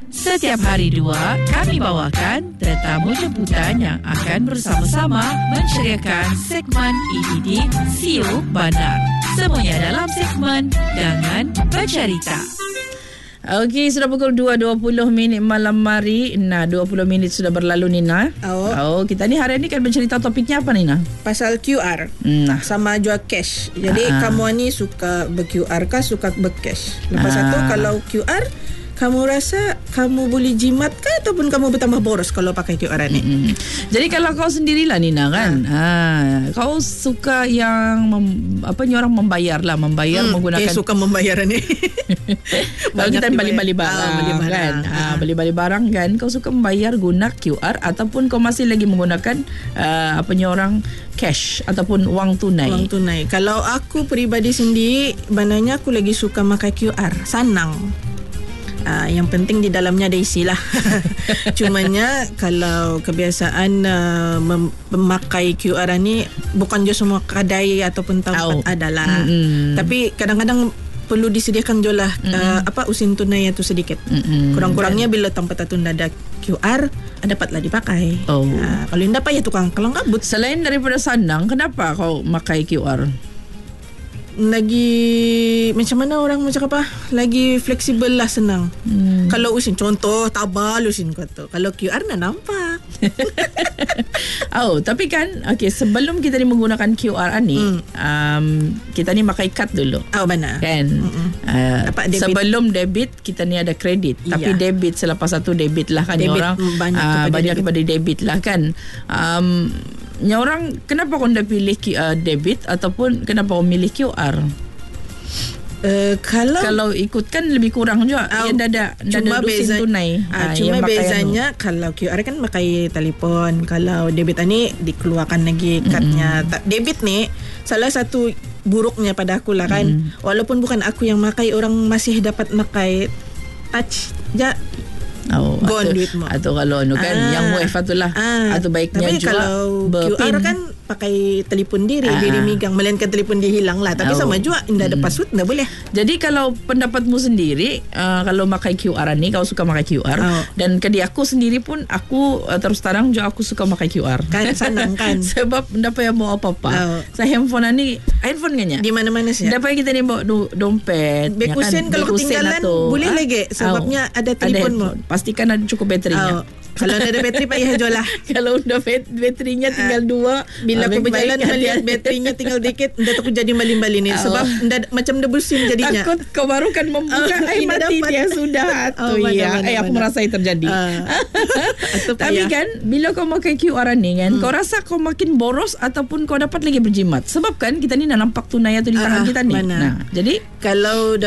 Setiap hari 2, kami bawakan tetamu jemputan yang akan bersama-sama menceriakan segmen EDD Siu Bandar. Semuanya dalam segmen Jangan Bercerita. Okey, sudah pukul 2.20 malam hari. Nah, 20 minit sudah berlalu, Nina. Kita ni hari ni kan bercerita topiknya apa, Nina? Pasal QR. Nah, sama jual cash. Jadi kamu ni suka ber-QR kah, suka ber-cash? Lepas satu, kalau QR, kamu rasa kamu boleh jimat kah ataupun kamu bertambah boros kalau pakai QR ni? Jadi kalau kau sendirilah, Nina, kan? Kau suka yang orang membayar menggunakan. Suka membayar ni. Kalau kita balik-balik barang, kan? Balik-balik barang kan, kau suka membayar guna QR ataupun kau masih lagi menggunakan cash ataupun wang tunai? Wang tunai. Kalau aku peribadi sendiri, sebenarnya aku lagi suka pakai QR. Senang. Yang penting di dalamnya ada isi lah. Cumanya kalau kebiasaan memakai QR ni, bukan je semua kedai ataupun tempat adalah. Tapi kadang-kadang perlu disediakan je lah usin tunai itu sedikit. Kurang-kurangnya bila tempat itu ada QR, dapatlah dipakai. Kalau tidak payah tukang kelang kabut. Selain daripada senang, kenapa kau pakai QR? Lagi macam mana orang macam apa? Lagi fleksibel lah, senang. Kalau usin contoh tabal usin kata. Kalau QR nak nampak. Tapi kan sebelum kita ni menggunakan QR ni, kita ni pakai kad dulu. Benar. Kan? Sebelum debit kita ni ada kredit. Tapi debit selepas satu debit lah kan, debit, orang banyak kepada debit lah kan. Orang kenapa kau dah pilih debit ataupun kenapa kau milih QR? Kalau ikutkan lebih kurang juga. Ada usin tunai. Cuma bezanya kalau QR kan pakai telefon, kalau debit ni dikeluarkan lagi kadnya. Debit ni salah satu buruknya pada aku lah kan. Walaupun bukan aku yang pakai, orang masih dapat pakai touch je. Atau kalau yang wave itulah. Atau baiknya tapi juga kalau QR kan pakai telefon diri megang, melainkan telefon dia hilang lah. Tapi sama juga, tidak ada password, tidak boleh. Jadi kalau pendapatmu sendiri, kalau pakai QR ni, kau suka pakai QR, dan kedi aku sendiri pun, aku terus terang juga aku suka pakai QR. Kan senang kan. Sebab tidak payah bawa apa-apa. Saya handphone kan di mana-mana sih. Tidak payah kita ni bawa dompet. Bekusen kalau ketinggalan boleh lagi, sebabnya ada telefonmu. Pastikan ada cukup baterinya. Kalau ada bateri payah jual lah. Kalau udah baterinya tinggal 2, bila aku berjalan melihat baterinya tinggal dikit, dah aku jadi malin-malin ni. Sebab macam dah bersin jadinya. Takut kau baru kan membuka, mati dia sudah. Aku merasa itu terjadi. Tapi kan bila kau pakai QR ni kan, kau rasa kau makin boros ataupun kau dapat lagi berjimat? Sebab kan kita ni nak nampak tunai atau di tangan kita ni. Nah, jadi kalau